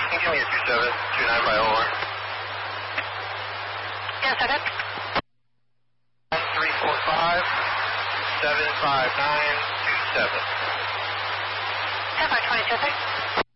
Can you give me a 2729 by OR? Yes, second. 345 75927. 10 by 22,